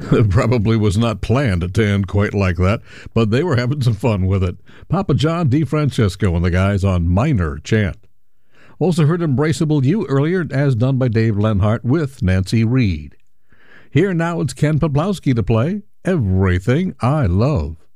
It probably was not planned to end quite like that, but they were having some fun with it. Papa John DeFrancesco and the guys on Minor Chant. Also heard Embraceable You earlier, as done by Dave Lenhart with Nancy Reed. Here now it's Ken Poplowski to play Everything I Love.